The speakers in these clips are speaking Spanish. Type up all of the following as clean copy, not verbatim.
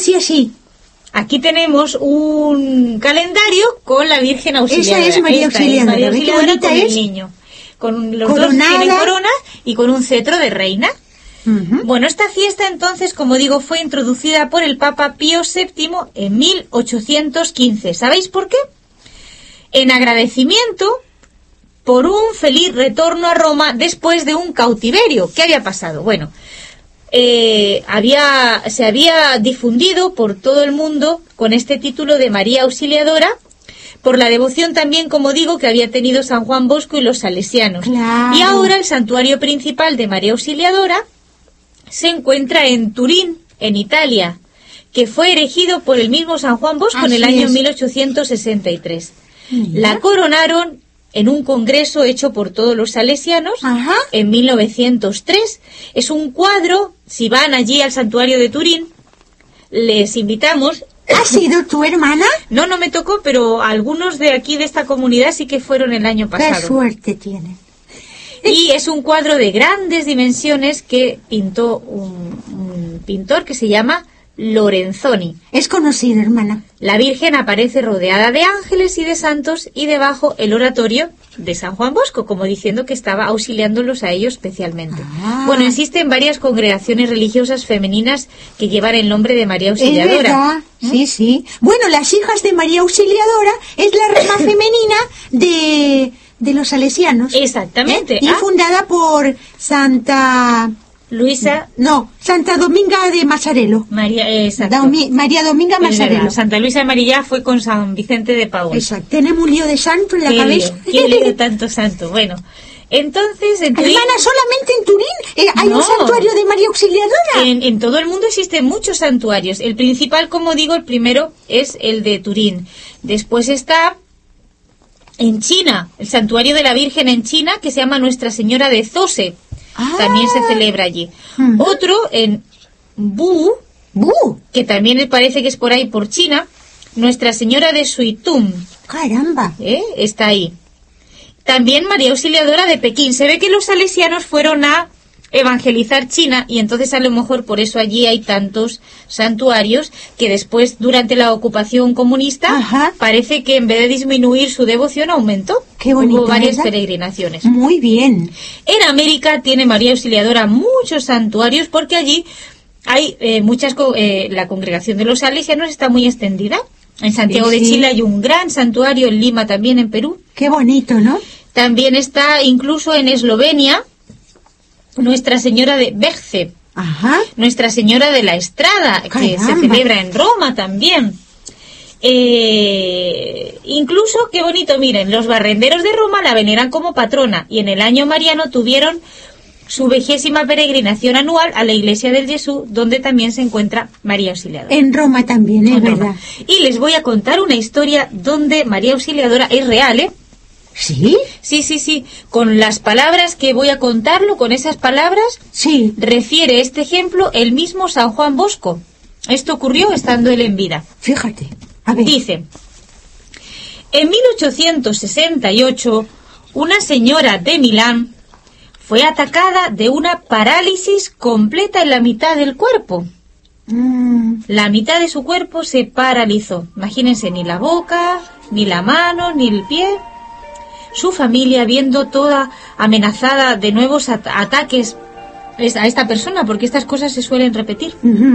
sí. Aquí tenemos un calendario con la Virgen Auxiliadora. Esa es María Auxiliadora. María Auxiliadora con es el niño. Con los coronada. dos tienen coronas y con un cetro de reina. Bueno, esta fiesta entonces, como digo, fue introducida por el Papa Pío VII en 1815. ¿Sabéis por qué? En agradecimiento por un feliz retorno a Roma después de un cautiverio. ¿Qué había pasado? Bueno, se había difundido por todo el mundo con este título de María Auxiliadora, por la devoción también, como digo, que había tenido San Juan Bosco y los salesianos. Claro. Y ahora el santuario principal de María Auxiliadora se encuentra en Turín, en Italia, que fue erigido por el mismo San Juan Bosco en el año 1863. La coronaron en un congreso hecho por todos los salesianos en 1903. Es un cuadro, si van allí al santuario de Turín, les invitamos. ¿Has sido tu hermana? No me tocó, pero algunos de aquí de esta comunidad sí que fueron el año pasado. ¡Qué suerte tienen! Y es un cuadro de grandes dimensiones que pintó un pintor que se llama Lorenzoni. Es conocido, hermana. La Virgen aparece rodeada de ángeles y de santos y debajo el oratorio de San Juan Bosco, como diciendo que estaba auxiliándolos a ellos especialmente. Bueno, existen varias congregaciones religiosas femeninas que llevan el nombre de María Auxiliadora. Es verdad, sí. Bueno, las hijas de María Auxiliadora es la rama femenina de los salesianos. Exactamente. Y fundada por Santa Dominga de Masarelo. María Dominga Masarelo. Santa Luisa de María fue con San Vicente de Paúl. Exacto. Tenemos un lío de santo en la cabeza. ¿Qué lío de tanto santo? Bueno, entonces en Turín... Hermana, solamente en Turín hay un santuario de María Auxiliadora. En todo el mundo existen muchos santuarios. El principal, como digo, el primero es el de Turín. Después está en China, el santuario de la Virgen en China, que se llama Nuestra Señora de Zose. También se celebra allí. Otro en Bu, que también parece que es por ahí, por China, Nuestra Señora de Suitum. ¡Caramba! Está ahí. También María Auxiliadora de Pekín. Se ve que los salesianos fueron a evangelizar China y entonces a lo mejor por eso allí hay tantos santuarios que después durante la ocupación comunista parece que en vez de disminuir su devoción aumentó. Qué bonito, hubo varias ¿verdad? peregrinaciones. Muy bien. En América tiene María Auxiliadora muchos santuarios porque allí hay la congregación de los salesianos está muy extendida. En Santiago de Chile hay un gran santuario, en Lima también, en Perú. Qué bonito, ¿no? También está incluso en Eslovenia Nuestra Señora de Becce, Nuestra Señora de la Estrada, que se celebra en Roma también. Incluso, qué bonito, miren, los barrenderos de Roma la veneran como patrona y en el año mariano tuvieron su 20ª peregrinación anual a la Iglesia del Jesús, donde también se encuentra María Auxiliadora. En Roma también, es verdad. Y les voy a contar una historia donde María Auxiliadora es real, ¿eh? ¿Sí? Sí. Con las palabras que voy a contarlo, con esas palabras, refiere este ejemplo el mismo San Juan Bosco. Esto ocurrió estando él en vida. Fíjate. A ver. Dice, en 1868, una señora de Milán fue atacada de una parálisis completa en la mitad del cuerpo. La mitad de su cuerpo se paralizó. Imagínense, ni la boca, ni la mano, ni el pie. Su familia, viendo toda amenazada de nuevos ataques a esta persona, porque estas cosas se suelen repetir,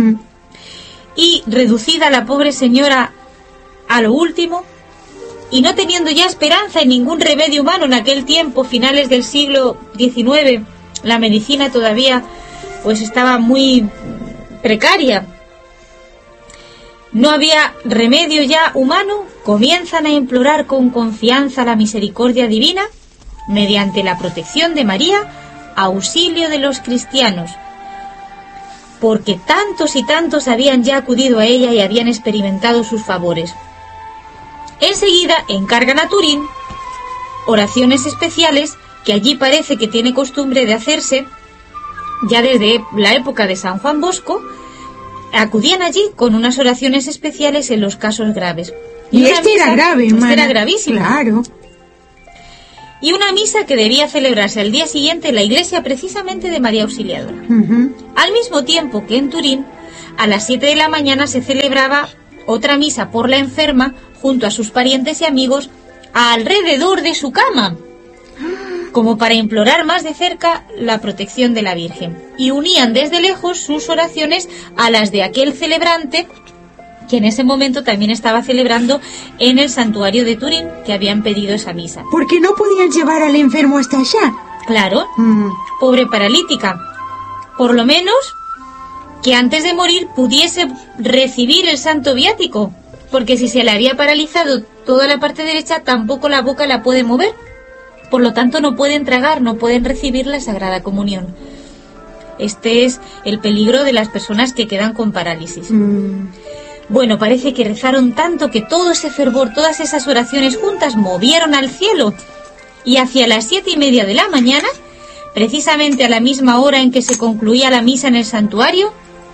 y reducida la pobre señora a lo último, y no teniendo ya esperanza en ningún remedio humano en aquel tiempo, finales del siglo XIX, la medicina todavía pues estaba muy precaria, no había remedio ya humano, comienzan a implorar con confianza la misericordia divina, mediante la protección de María, auxilio de los cristianos, porque tantos y tantos habían ya acudido a ella y habían experimentado sus favores. Enseguida encargan a Turín oraciones especiales que allí parece que tiene costumbre de hacerse ya desde la época de San Juan Bosco. Acudían allí con unas oraciones especiales en los casos graves. Y este era grave, hermana. Este era gravísimo. Claro. Y una misa que debía celebrarse al día siguiente en la iglesia precisamente de María Auxiliadora. Al mismo tiempo que en Turín a las 7 de la mañana se celebraba otra misa por la enferma junto a sus parientes y amigos alrededor de su cama, como para implorar más de cerca la protección de la Virgen. Y unían desde lejos sus oraciones a las de aquel celebrante, que en ese momento también estaba celebrando en el santuario de Turín, que habían pedido esa misa. Porque no podían llevar al enfermo hasta allá. Claro, pobre paralítica. Por lo menos que antes de morir pudiese recibir el santo viático, porque si se le había paralizado toda la parte derecha, tampoco la boca la puede mover. Por lo tanto, no pueden tragar, no pueden recibir la Sagrada Comunión. Este es el peligro de las personas que quedan con parálisis. Bueno, parece que rezaron tanto que todo ese fervor, todas esas oraciones juntas movieron al cielo. Y hacia las 7:30 de la mañana, precisamente a la misma hora en que se concluía la misa en el santuario,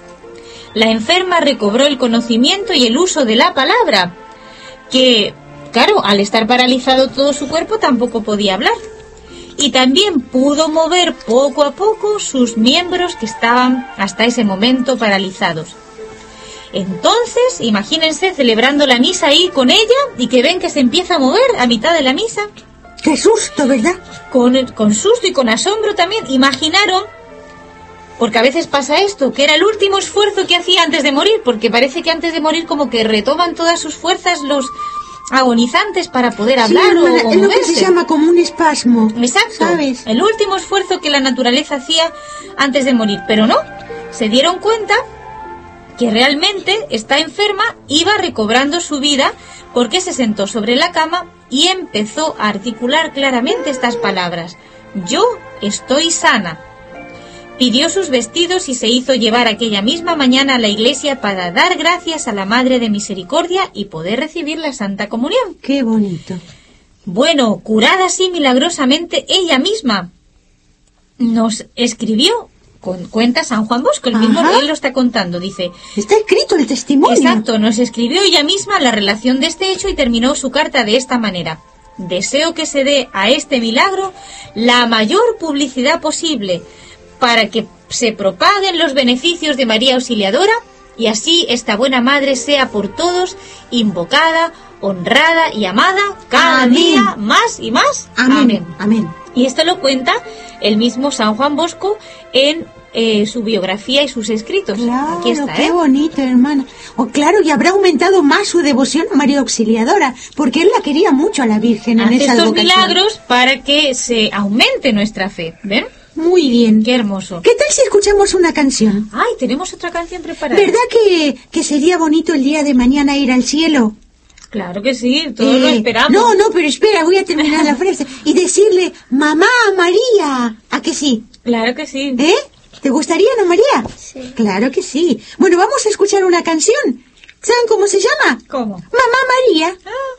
la enferma recobró el conocimiento y el uso de la palabra, que, claro, al estar paralizado todo su cuerpo tampoco podía hablar. Y también pudo mover poco a poco sus miembros que estaban hasta ese momento paralizados. Entonces, imagínense celebrando la misa ahí con ella y que ven que se empieza a mover a mitad de la misa. ¡Qué susto!, ¿verdad? Con susto y con asombro también. Imaginaron, porque a veces pasa esto, que era el último esfuerzo que hacía antes de morir, porque parece que antes de morir como que retoman todas sus fuerzas los agonizantes para poder hablar o moverse. Es lo que se llama como un espasmo. Exacto, ¿sabes? El último esfuerzo que la naturaleza hacía antes de morir, pero no, se dieron cuenta que realmente esta enferma iba recobrando su vida porque se sentó sobre la cama y empezó a articular claramente estas palabras: yo estoy sana. Pidió sus vestidos y se hizo llevar aquella misma mañana a la iglesia para dar gracias a la Madre de Misericordia y poder recibir la Santa Comunión. ¡Qué bonito! Bueno, curada así milagrosamente, ella misma nos escribió, cuenta San Juan Bosco, el mismo, él lo está contando, dice... Está escrito el testimonio. Exacto, nos escribió ella misma la relación de este hecho y terminó su carta de esta manera: deseo que se dé a este milagro la mayor publicidad posible, para que se propaguen los beneficios de María Auxiliadora y así esta buena madre sea por todos invocada, honrada y amada cada día más y más. Amén. Amén. Y esto lo cuenta el mismo San Juan Bosco en su biografía y sus escritos. Claro, aquí está, qué bonito, hermana. Claro, y habrá aumentado más su devoción a María Auxiliadora, porque él la quería mucho a la Virgen en esa estos advocación. milagros para que se aumente nuestra fe, ¿ven? Muy bien. Qué hermoso. ¿Qué tal si escuchamos una canción? Ay, tenemos otra canción preparada. ¿Verdad que sería bonito el día de mañana ir al cielo? Claro que sí, todos lo esperamos. No, pero espera, voy a terminar la frase. Y decirle, mamá, María. ¿A que sí? Claro que sí. ¿Te gustaría, no, María? Sí. Claro que sí. Bueno, vamos a escuchar una canción. ¿Saben cómo se llama? ¿Cómo? Mamá María. Ah.